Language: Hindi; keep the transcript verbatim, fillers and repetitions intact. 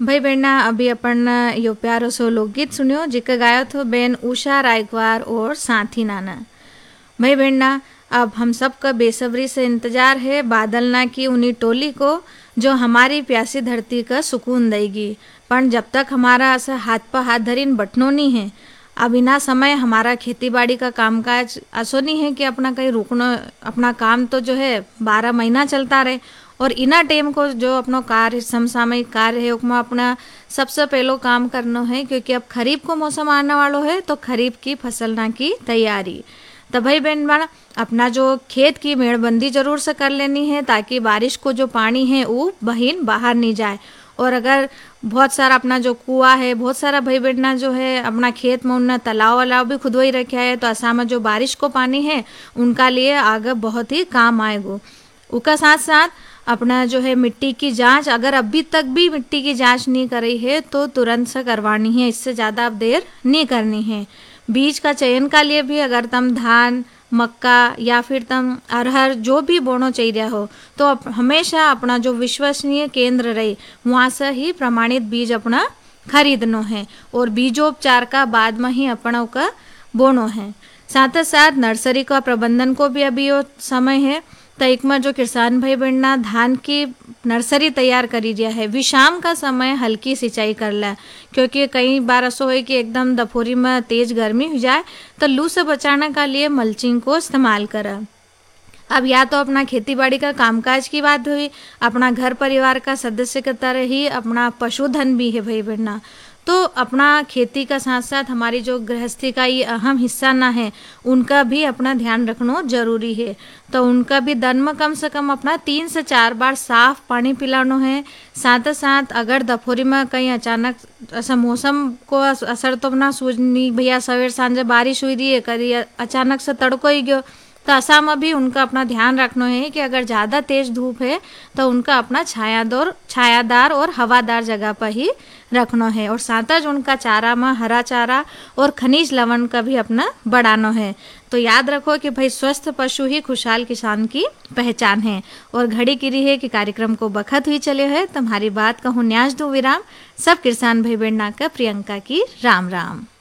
भाई बहना अभी अपन यो प्यारो सो लोकगीत सुनियो जिका गायो थो बेन उषा रायकवार और साथी नाना। भाई बहना अब हम सब का बेसब्री से इंतजार है बादलना की उन्हीं टोली को जो हमारी प्यासी धरती का सुकून देगी। पर जब तक हमारा ऐसा हाथ पर हाथ धरीन बटनो नहीं है, अब इना समय हमारा खेती बाड़ी का कामकाज ऐसो नहीं है कि अपना कहीं रुकना, अपना काम तो जो है बारह महीना चलता रहे। और इना टाइम को जो अपनो कार्य समसामयिक कार्य है उसमें अपना सबसे पहलो काम करना है, क्योंकि अब खरीफ को मौसम आने वालो है तो खरीफ की फसल ना की तैयारी। तो भाई बहन बना अपना जो खेत की मेड़बंदी जरूर से कर लेनी है ताकि बारिश को जो पानी है वो बहीन बाहर नहीं जाए। और अगर बहुत सारा अपना जो कुआं है, बहुत सारा भाई बहना जो है अपना खेत में उन्हें तालाब वालाव भी खुदवाई रखा है, तो ऐसा में जो बारिश को पानी है उनका लिए आगे बहुत ही काम आएगा। उसका साथ साथ अपना जो है मिट्टी की जांच, अगर अभी तक भी मिट्टी की जांच नहीं करी है तो तुरंत से करवानी है, इससे ज़्यादा अब देर नहीं करनी है। बीज का चयन का लिए भी अगर तुम धान मक्का या फिर तुम अरहर जो भी बोनो चाहिए हो तो अप, हमेशा अपना जो विश्वसनीय केंद्र रहे वहाँ से ही प्रमाणित बीज अपना खरीदनो है और बीजोपचार का बाद में ही अपना का बोनो है। साथ ही साथ नर्सरी का प्रबंधन को भी अभी वो समय है, तो एक में जो किसान भाई बहना धान की नर्सरी तैयार करी दिया है वी शाम का समय हल्की सिंचाई कर ले, क्योंकि कई बार ऐसा हो कि एकदम दोपहरी में तेज गर्मी हो जाए तो लू से बचाने का लिए मल्चिंग को इस्तेमाल करें। अब या तो अपना खेती बाड़ी का कामकाज की बात हुई, अपना घर परिवार का सदस्य की तरह ही अपना पशुधन भी है भाई बहना, तो अपना खेती का साथ साथ हमारी जो गृहस्थी का ये अहम हिस्सा ना है उनका भी अपना ध्यान रखना जरूरी है। तो उनका भी दिन में कम से कम अपना तीन से चार बार साफ पानी पिलाना है। साथ ही साथ अगर दोपहरी में कहीं अचानक ऐसा मौसम को असर तो अपना सूझनी भैया सवेर सांझे बारिश हुई रही है, कभी अचानक से तड़को ही गयो, तो ऐसा में भी उनका अपना ध्यान रखना है कि अगर ज़्यादा तेज धूप है तो उनका अपना छायादार छायादार और हवादार जगह पर ही रखना है। और साथ ही उनका चारा में हरा चारा और खनिज लवण का भी अपना बढ़ाना है। तो याद रखो कि भाई स्वस्थ पशु ही खुशहाल किसान की पहचान है। और घड़ी गिरी है कि कार्यक्रम को बखत हुई चले है, तुम्हारी बात कहूँ न्याज दो विराम। सब किसान भाई बहना का प्रियंका की राम राम।